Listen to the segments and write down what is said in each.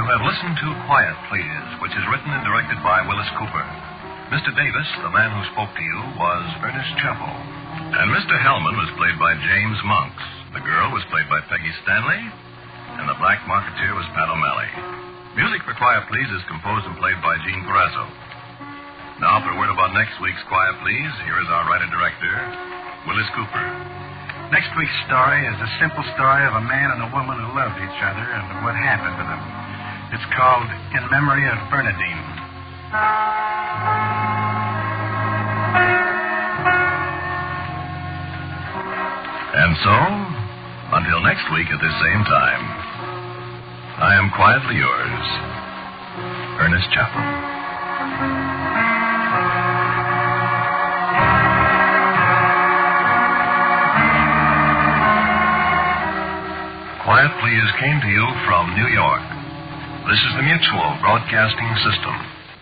have listened to Quiet Please, which is written and directed by Willis Cooper. Mr. Davis, the man who spoke to you, was Ernest Chappell. And Mr. Hellman was played by James Monks. The girl was played by Peggy Stanley. And the black marketeer was Pat O'Malley. Music for Quiet Please is composed and played by Gene Perazzo. Now, for a word about next week's Quiet Please, here is our writer-director, Willis Cooper. Next week's story is a simple story of a man and a woman who loved each other and what happened to them. It's called In Memory of Bernadine. And so, until next week at this same time, I am quietly yours, Ernest Chappell. Quiet Please came to you from New York. This is the Mutual Broadcasting System.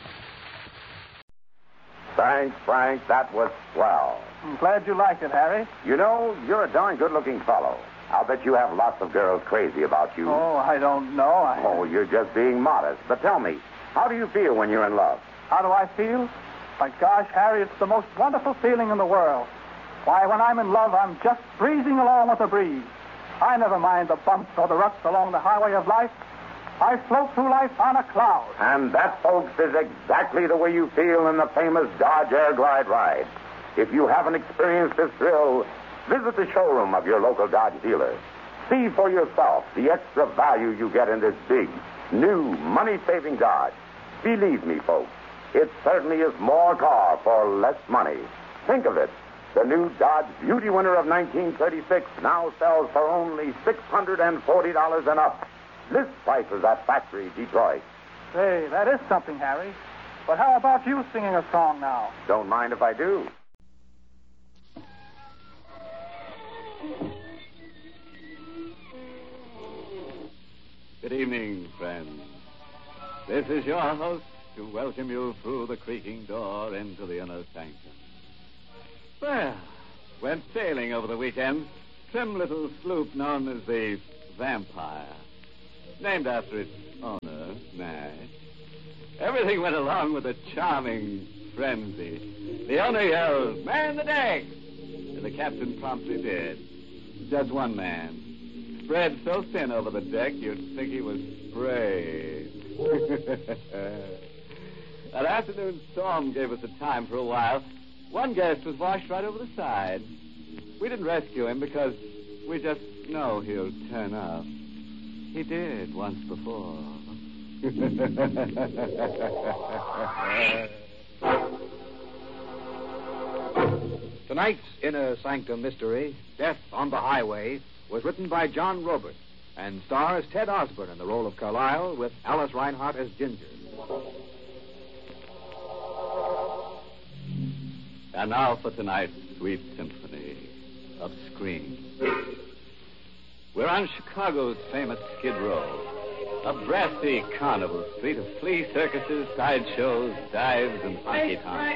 Thanks, Frank. That was swell. I'm glad you liked it, Harry. You know, you're a darn good-looking fellow. I'll bet you have lots of girls crazy about you. Oh, I don't know. Oh, you're just being modest. But tell me, how do you feel when you're in love? How do I feel? My gosh, Harry, it's the most wonderful feeling in the world. Why, when I'm in love, I'm just breezing along with the breeze. I never mind the bumps or the ruts along the highway of life. I float through life on a cloud. And that, folks, is exactly the way you feel in the famous Dodge Air Glide ride. If you haven't experienced this thrill, visit the showroom of your local Dodge dealer. See for yourself the extra value you get in this big, new, money-saving Dodge. Believe me, folks, it certainly is more car for less money. Think of it. The new Dodge Beauty Winner of 1936 now sells for only $640 and up. List prices at Factory Detroit. Say, that is something, Harry. But how about you singing a song now? Don't mind if I do. Good evening, friends. This is your host to welcome you through the creaking door into the inner sanctum. Well, went sailing over the weekend. Trim little sloop known as the Vampire. Named after its owner, Nash. Everything went along with a charming frenzy. The owner yelled, "Man the deck!" And the captain promptly did. Just one man. Spread so thin over the deck you'd think he was sprayed. That afternoon storm gave us a time for a while. One guest was washed right over the side. We didn't rescue him because we just know he'll turn up. He did once before. Tonight's Inner Sanctum Mystery, Death on the Highway, was written by John Robert and stars Ted Osborne in the role of Carlyle with Alice Reinhardt as Ginger. And now for tonight's sweet symphony of screams. We're on Chicago's famous Skid Row, a brassy carnival street of flea circuses, sideshows, dives, and honky-tonks.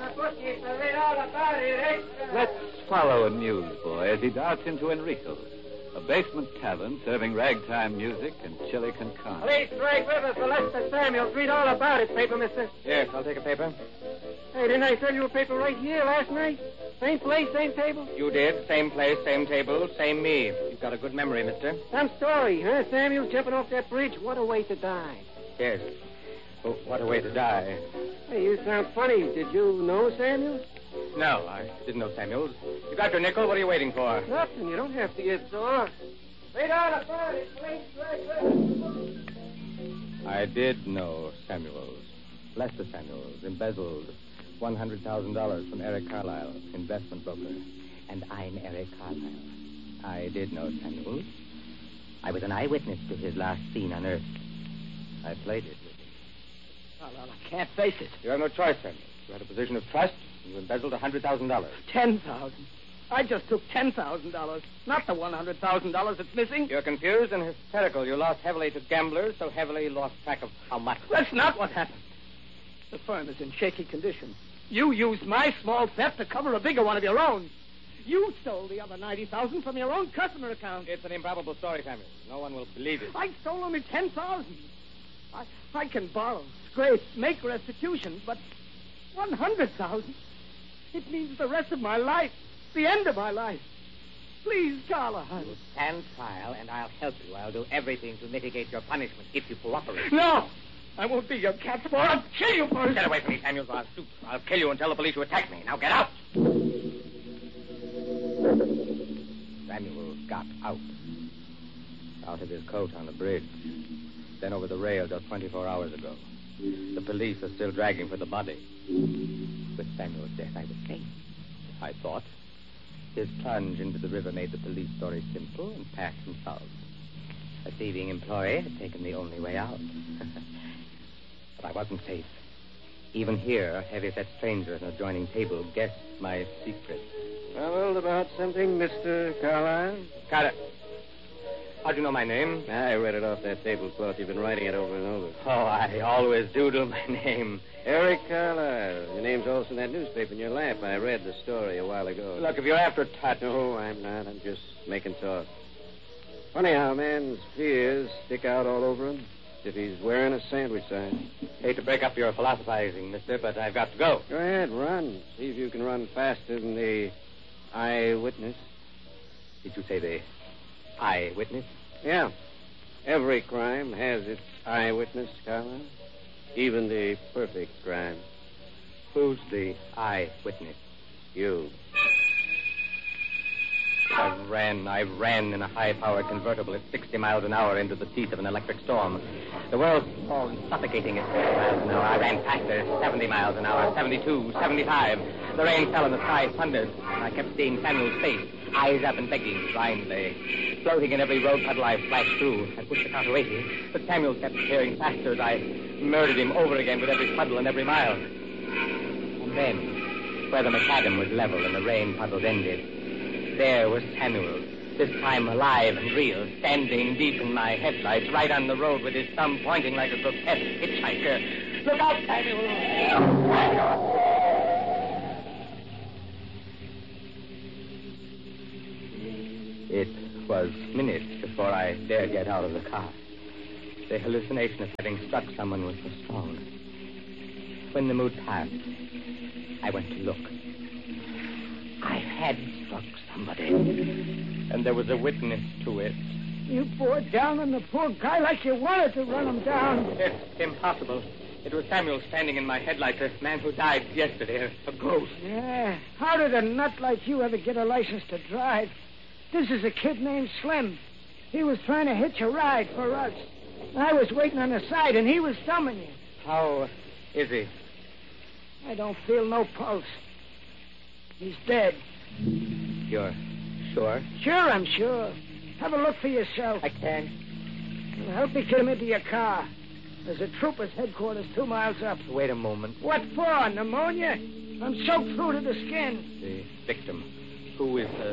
Let's follow a newsboy as he darts into Enrico's, a basement tavern serving ragtime music and chili con carne. Police Drake Rivers for Lester Samuels. Read all about it, paper, mister. Yes, I'll take a paper. Hey, didn't I sell you a paper right here last night? Same place, same table? You did. Same place, same table, same me. You've got a good memory, mister. Some story, huh? Samuels jumping off that bridge. What a way to die. Yes. Oh, what a way to die. Hey, you sound funny. Did you know Samuels? No, I didn't know Samuels. You got your nickel? What are you waiting for? Nothing. You don't have to get sore. Read all about it, Police Drake Rivers. I did know Samuels. Lester Samuels, embezzled $100,000 from Eric Carlyle, investment broker. And I'm Eric Carlyle. I did know Samuels. I was an eyewitness to his last scene on Earth. I played it with him. Well, I can't face it. You have no choice, Samuels. You had a position of trust, and you embezzled $100,000. $10,000. I just took $10,000, not the $100,000 that's missing. You're confused and hysterical. You lost heavily to gamblers, so heavily you lost track of how much. That's not what happened. The firm is in shaky condition. You used my small theft to cover a bigger one of your own. You stole the other $90,000 from your own customer account. It's an improbable story, Samuel. No one will believe it. I stole only $10,000. I can borrow, scrape, make restitution, but 100,000? It means the rest of my life, the end of my life. Please, Callahan. You'll stand trial, and I'll help you. I'll do everything to mitigate your punishment if you cooperate. No! I won't be your cat's paw. I'll kill you first. Get away from me, Samuels, or I'll shoot. I'll kill you and tell the police you attacked me. Now get out! Samuels got out. Out of his coat on the bridge. Then over the rail just 24 hours ago. The police are still dragging for the body. With Samuel's death, I was safe. I thought. His plunge into the river made the police story simple and pass and solved. A thieving employee had taken the only way out. But I wasn't safe. Even here, a heavy-set stranger at an adjoining table guessed my secret. Troubled about something, Mr. Carlyle? Carter. How'd you know my name? I read it off that tablecloth. You've been writing it over and over. Oh, I always do my name. Eric Carlyle. Your name's also in that newspaper in your lap. I read the story a while ago. Look, if you're after Tut... No, I'm not. I'm just making talk. Funny how a man's fears stick out all over him. If he's wearing a sandwich sign. Hate to break up your philosophizing, mister, but I've got to go. Go ahead, run. See if you can run faster than the eyewitness. Did you say the eyewitness? Yeah. Every crime has its eyewitness, Carlyle. Even the perfect crime. Who's the eyewitness? You. I ran in a high-powered convertible at 60 miles an hour into the teeth of an electric storm. The world fall suffocating at 60 miles an hour. I ran faster, 70 miles an hour, 72, 75. The rain fell and the sky thundered. I kept seeing Samuel's face, eyes up and begging blindly. Floating in every road puddle I flashed through. I pushed the car to 80, but Samuel kept tearing faster as I murdered him over again with every puddle and every mile. And then, where the macadam was level and the rain puddles ended, there was Samuel, this time alive and real, standing deep in my headlights, right on the road with his thumb pointing like a grotesque hitchhiker. Look out, Samuel! It was minutes before I dared get out of the car. The hallucination of having struck someone was so strong. When the mood passed, I went to look. I had struck somebody. And there was a witness to it. You bore down on the poor guy like you wanted to run him down. It's impossible. It was Samuel standing in my headlights, a man who died yesterday, a ghost. Yeah. How did a nut like you ever get a license to drive? This is a kid named Slim. He was trying to hitch a ride for us. I was waiting on the side, and he was thumbing you. How is he? I don't feel no pulse. He's dead. You're sure? Sure, I'm sure. Have a look for yourself. I can't. Well, help me get him into your car. There's a trooper's headquarters 2 miles up. Wait a moment. What for? Pneumonia? I'm soaked through to the skin. The victim. Who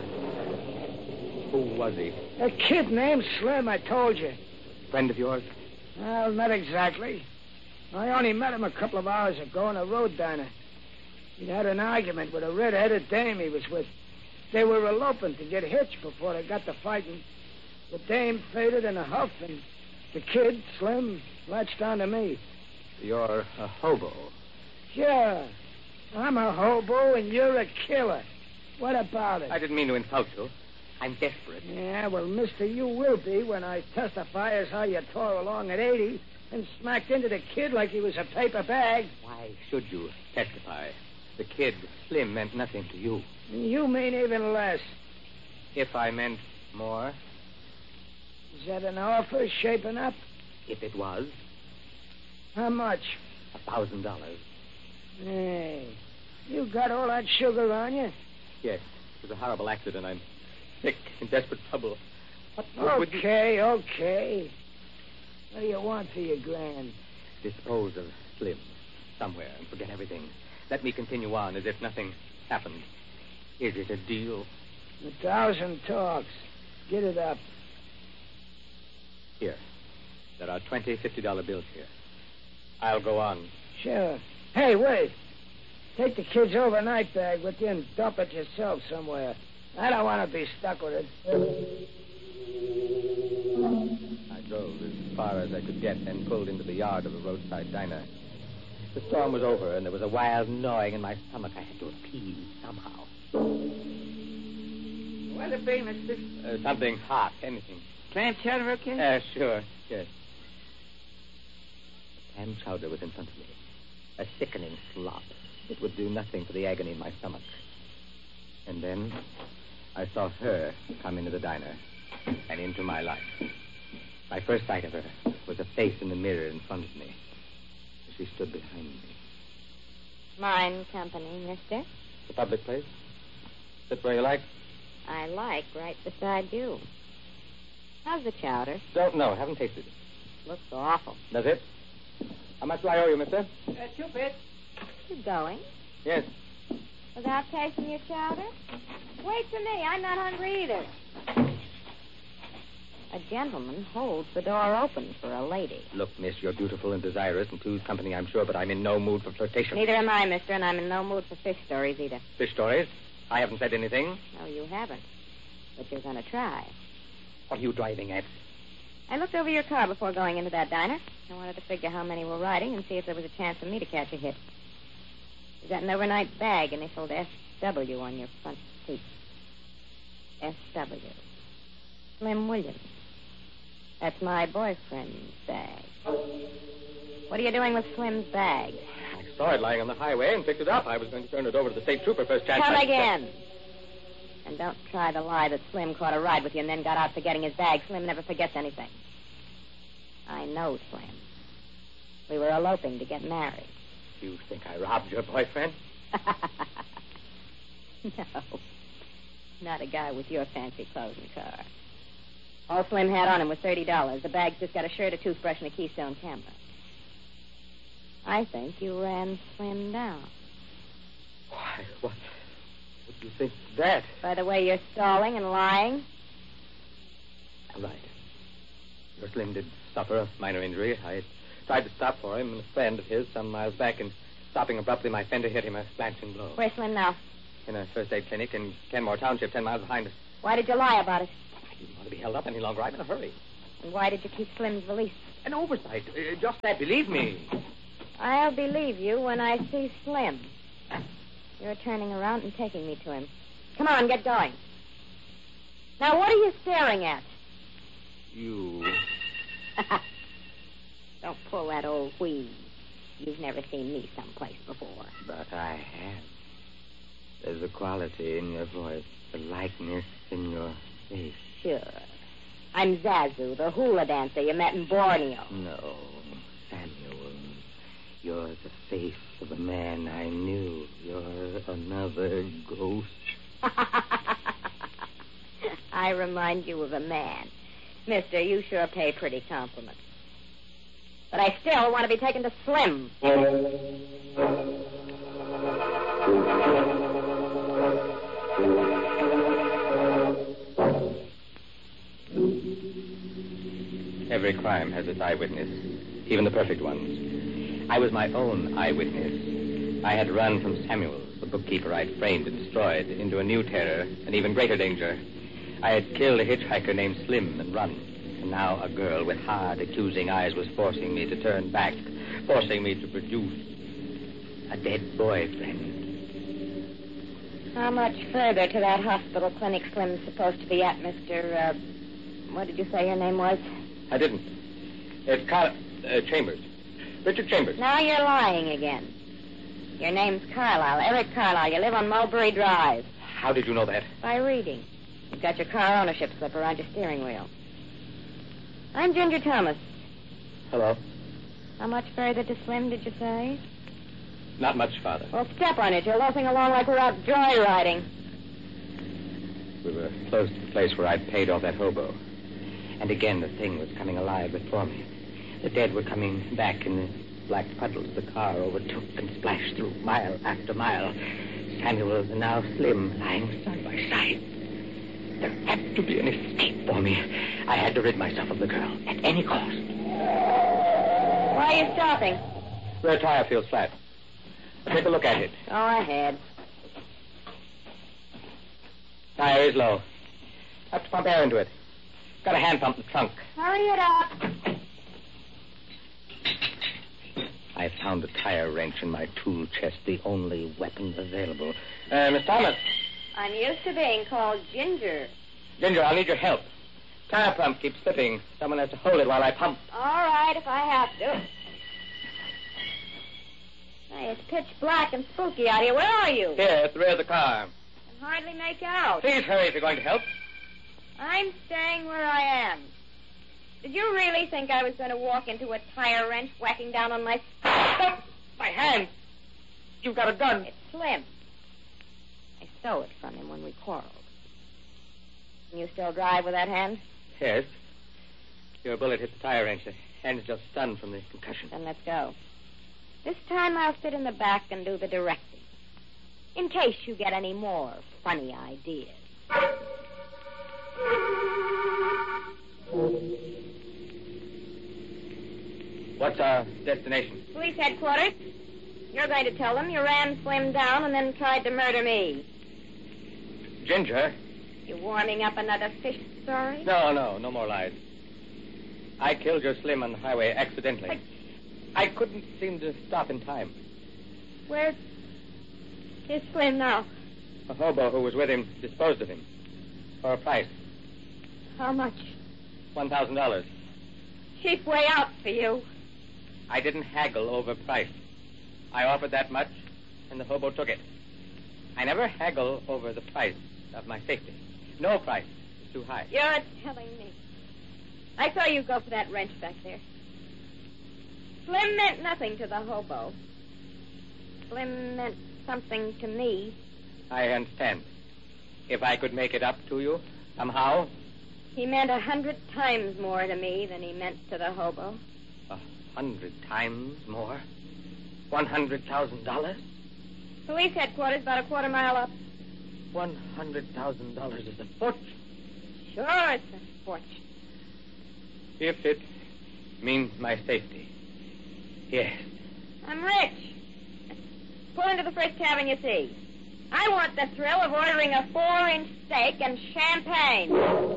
was he? A kid named Slim, I told you. Friend of yours? Well, not exactly. I only met him a couple of hours ago in a road diner. He'd had an argument with a red-headed dame he was with. They were eloping to get hitched before they got to fighting. The dame faded in a huff, and the kid, Slim, latched onto me. You're a hobo. Sure. I'm a hobo, and you're a killer. What about it? I didn't mean to insult you. I'm desperate. Yeah, well, mister, you will be when I testify as how you tore along at 80 and smacked into the kid like he was a paper bag. Why should you testify? The kid, Slim, meant nothing to you. You mean even less. If I meant more? Is that an offer shaping up? If it was. How much? $1,000. Hey, you got all that sugar on you? Yes, it was a horrible accident. I'm sick, in desperate trouble. What would you... Okay. What do you want for your grand? Dispose of Slim somewhere and forget everything. Let me continue on as if nothing happened. Is it a deal? 1,000 talks. Get it up. Here. There are 20 $50 bills here. I'll go on. Sure. Hey, wait. Take the kid's overnight bag with you and dump it yourself somewhere. I don't want to be stuck with it. I drove as far as I could get, and pulled into the yard of a roadside diner. The storm was over, and there was a wild gnawing in my stomach. I had to appease somehow. What'll it be, mister? Something hot, anything. Clam chowder, okay? Sure, yes. Clam chowder was in front of me. A sickening slop. It would do nothing for the agony in my stomach. And then I saw her come into the diner and into my life. My first sight of her was a face in the mirror in front of me. She stood behind me. Mine company, mister. The public place? Sit where you like? I like right beside you. How's the chowder? Don't know. Haven't tasted it. Looks awful. Does it? How much do I owe you, mister? 2 bits. You going? Yes. Without tasting your chowder? Wait for me. I'm not hungry either. A gentleman holds the door open for a lady. Look, miss, you're beautiful and desirous, and two's company, I'm sure, but I'm in no mood for flirtation. Neither am I, mister, and I'm in no mood for fish stories either. Fish stories? I haven't said anything. No, you haven't. But you're going to try. What are you driving at? I looked over your car before going into that diner. I wanted to figure how many were riding and see if there was a chance for me to catch a hit. You got an overnight bag initialed SW on your front seat. SW. Slim Williams. That's my boyfriend's bag. What are you doing with Slim's bag? I saw it lying on the highway and picked it up. I was going to turn it over to the state trooper first chance. Come again. And don't try the lie that Slim caught a ride with you and then got out forgetting his bag. Slim never forgets anything. I know Slim. We were eloping to get married. You think I robbed your boyfriend? No. Not a guy with your fancy clothes and car. All Slim had on him was $30. The bag's just got a shirt, a toothbrush, and a Keystone camera. I think you ran Slim down. Why, what do you think of that? By the way you're stalling and lying? Right. Your Slim did suffer a minor injury. I tried to stop for him and a friend of his some miles back, and stopping abruptly, my fender hit him a splashing blow. Where's Slim now? In a first aid clinic in Kenmore Township, 10 miles behind us. Why did you lie about it? I didn't want to be held up any longer. I'm in a hurry. And why did you keep Slim's valise? An oversight. Just that, believe me. I'll believe you when I see Slim. You're turning around and taking me to him. Come on, get going. Now, what are you staring at? You. Don't pull that old wheeze. You've never seen me someplace before. But I have. There's a quality in your voice, a likeness in your face. Sure. I'm Zazu, the hula dancer you met in Borneo. No, Samuel. You're the face of a man I knew. You're another ghost. I remind you of a man. Mister, you sure pay pretty compliments. But I still want to be taken to Slim. Every crime has its eyewitness, even the perfect ones. I was my own eyewitness. I had run from Samuels, the bookkeeper I'd framed and destroyed, into a new terror, an even greater danger. I had killed a hitchhiker named Slim and run. And now a girl with hard, accusing eyes was forcing me to turn back, forcing me to produce a dead boyfriend. How much further to that hospital clinic Slim's supposed to be at, Mr. What did you say your name was? I didn't. It's Chambers. Richard Chambers. Now you're lying again. Your name's Carlyle, Eric Carlyle. You live on Mulberry Drive. How did you know that? By reading. You've got your car ownership slip around your steering wheel. I'm Ginger Thomas. Hello. How much further to Slim, did you say? Not much farther. Well, step on it. You're loafing along like we're out joyriding. We were close to the place where I'd paid off that hobo. And again, the thing was coming alive before me. The dead were coming back in the black puddles. The car overtook and splashed through mile after mile. Samuel and now Slim lying side by side. There had to be an escape for me. I had to rid myself of the girl at any cost. Why are you stopping? The tire feels flat. Take a look at it. Go ahead. Tire is low. Have to pump air into it. Got a hand pump in the trunk. Hurry it up. found a tire wrench in my tool chest, the only weapon available. Miss Thomas. I'm used to being called Ginger. Ginger, I'll need your help. Tire pump keeps slipping. Someone has to hold it while I pump. All right, if I have to. Hey, it's pitch black and spooky out here. Where are you? Here, at the rear of the car. I can hardly make out. Please hurry if you're going to help. I'm staying where I am. Did you really think I was going to walk into a tire wrench whacking down on my... Stop! My hand! You've got a gun. It's Slim. I stole it from him when we quarreled. Can you still drive with that hand? Yes. Your bullet hit the tire wrench. The hand's just stunned from the concussion. Then let's go. This time I'll sit in the back and do the directing. In case you get any more funny ideas. What's our destination? Police headquarters. You're going to tell them you ran Slim down and then tried to murder me. Ginger? You warming up another fish story? No more lies. I killed your Slim on the highway accidentally. I couldn't seem to stop in time. Where is Slim now? A hobo who was with him disposed of him. For a price. How much? $1,000. Cheap way out for you. I didn't haggle over price. I offered that much, and the hobo took it. I never haggle over the price of my safety. No price is too high. You're telling me. I saw you go for that wrench back there. Slim meant nothing to the hobo. Slim meant something to me. I understand. If I could make it up to you, somehow. He meant 100 times more to me than he meant to the hobo. 100 times more? $100,000? Police headquarters about a quarter mile up. $100,000 is a fortune. Sure, it's a fortune. If it means my safety. Yes. I'm rich. Pull into the first tavern you see. I want the thrill of ordering a 4-inch steak and champagne.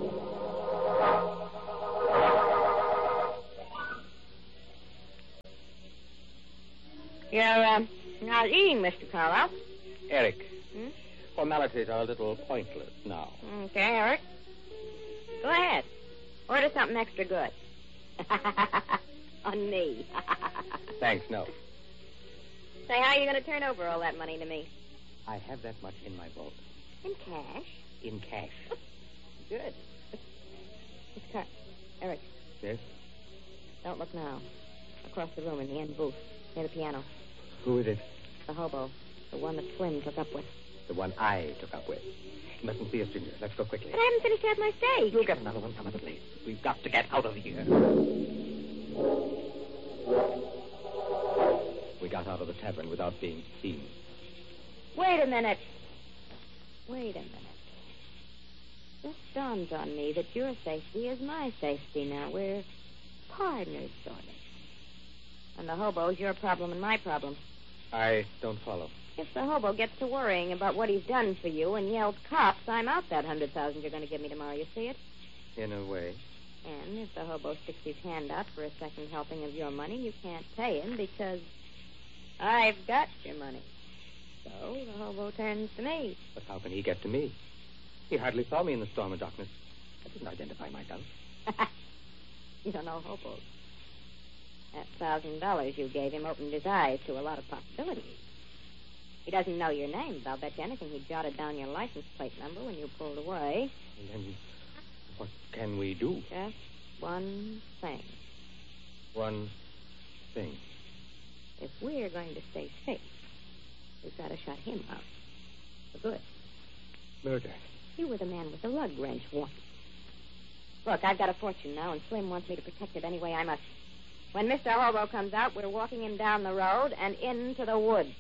You're not eating, Mr. Carlisle. Eric. Formalities are a little pointless now. Okay, Eric. Go ahead. Order something extra good. On me. Thanks, no. Say, how are you going to turn over all that money to me? I have that much in my vault. In cash? In cash. Good. Eric. Yes? Don't look now. Across the room in the end booth, near the piano. Who is it? The hobo. The one that Slim took up with. The one I took up with. You mustn't see us, Ginger. Let's go quickly. But I haven't finished half my steak. You'll get another one some other place. We've got to get out of here. We got out of the tavern without being seen. Wait a minute. This dawns on me that your safety is my safety now. We're partners, sort of. And the hobo's your problem and my problem. I don't follow. If the hobo gets to worrying about what he's done for you and yells cops, I'm out that $100,000 you're going to give me tomorrow. You see it? In a way. And if the hobo sticks his hand out for a second helping of your money, you can't pay him because I've got your money. So the hobo turns to me. But how can he get to me? He hardly saw me in the storm of darkness. I didn't identify myself. You don't know hobos. That $1,000 you gave him opened his eyes to a lot of possibilities. He doesn't know your name, but I'll bet you anything he jotted down your license plate number when you pulled away. Then what can we do? Just one thing. One thing. If we're going to stay safe, we've got to shut him out. For good. Murder. You were the man with the lug wrench once. Look, I've got a fortune now, and Slim wants me to protect it any way I must. When Mr. Hobo comes out, we're walking him down the road and into the woods.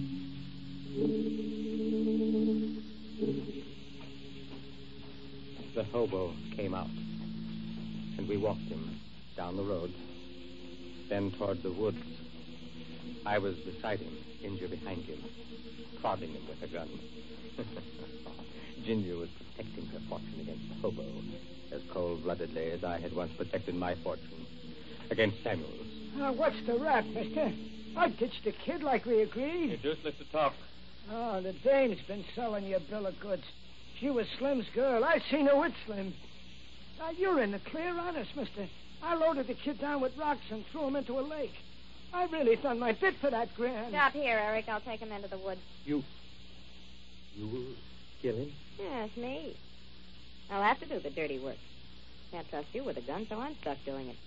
The hobo came out, and we walked him down the road, then toward the woods. I was beside him, Ginger behind him, prodding him with a gun. Ginger was protecting her fortune against the hobo as cold-bloodedly as I had once protected my fortune against Samuel's. What's the rap, mister? I ditched the kid like we agreed. It's useless to talk. Oh, the dame's been selling you a bill of goods. She was Slim's girl. I seen her with Slim. Now, you're in the clear, honest, mister. I loaded the kid down with rocks and threw him into a lake. I really done my bit for that grand. Stop here, Eric. I'll take him into the woods. You will kill him? Yes, me. I'll have to do the dirty work. Can't trust you with a gun, so I'm stuck doing it.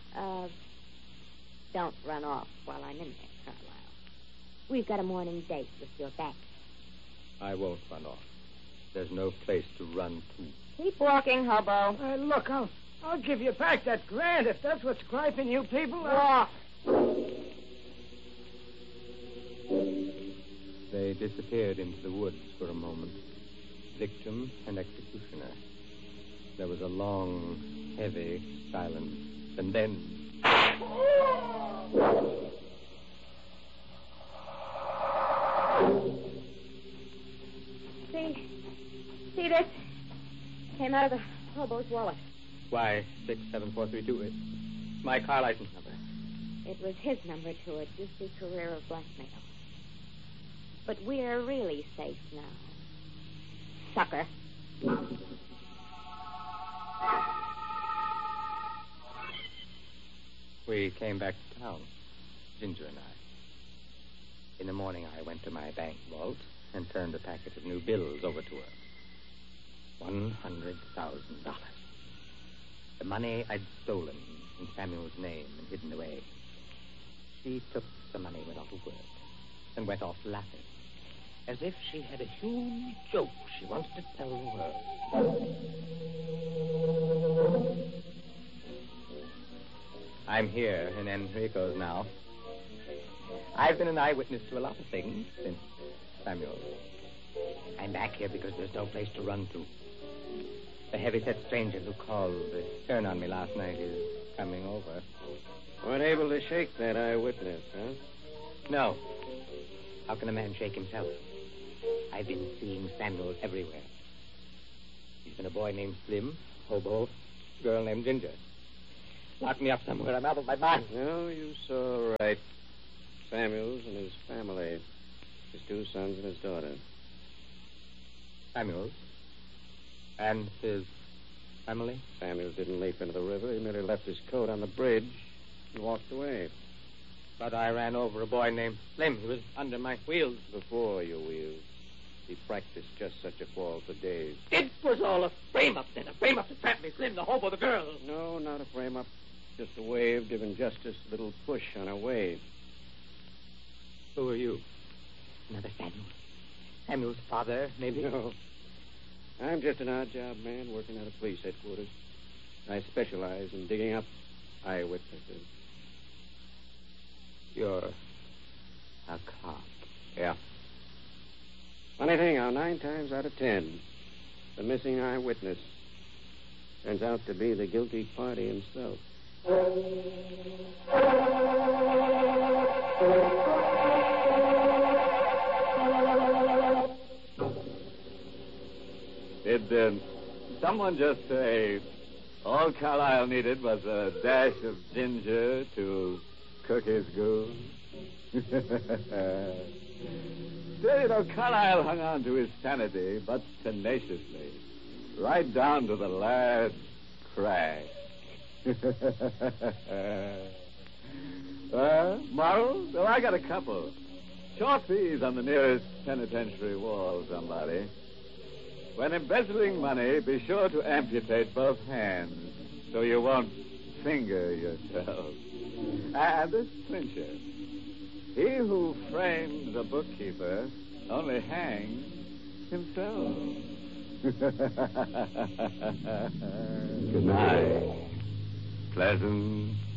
Don't run off while I'm in there, Carlisle. We've got a morning date with your back. I won't run off. There's no place to run to. Keep walking, hobo. Look, I'll give you back that grand if that's what's griping you people. Walk. They disappeared into the woods for a moment. Victim and executioner. There was a long, heavy silence. And then... See this? Came out of the hobo's wallet. Why, 67432. It's my car license number. It was his number to a juicy career of blackmail. But we're really safe now. Sucker. We came back to town, Ginger and I. In the morning, I went to my bank vault and turned a packet of new bills over to her. $100,000. The money I'd stolen in Samuel's name and hidden away. She took the money without a word and went off laughing, as if she had a huge joke she wanted to tell the world. I'm here in Enrico's now. I've been an eyewitness to a lot of things since Samuel. I'm back here because there's no place to run to. The heavy-set stranger who called the turn on me last night is coming over. Weren't able to shake that eyewitness, huh? No. How can a man shake himself? I've been seeing Samuel everywhere. He's been a boy named Slim, hobo, girl named Ginger. Lock me up somewhere. I'm out of my mind. No, you saw right. Samuels and his family. His 2 sons and his daughter. Samuels? And his family? Samuels didn't leap into the river. He merely left his coat on the bridge and walked away. But I ran over a boy named Slim. He was under my wheels. Before your wheels. He practiced just such a fall for days. It was all a frame-up then. A frame-up to trap me, Slim, the hobo, the girl. No, not a frame-up. Just a way of giving justice a little push on her way. Who are you? Another Samuel. Samuel's father, maybe? No. I'm just an odd-job man working at a police headquarters. I specialize in digging up eyewitnesses. You're a cop. Yeah. Funny thing, how 9 times out of 10, the missing eyewitness turns out to be the guilty party himself. Did someone just say all Carlisle needed was a dash of ginger to cook his goose? Still, you know, Carlisle hung on to his sanity, but tenaciously, right down to the last crack. Morals? Well, I got a couple. Short fees on the nearest penitentiary wall, somebody. When embezzling money, be sure to amputate both hands so you won't finger yourself. And this clincher. He who frames a bookkeeper only hangs himself. Good night. Pleasant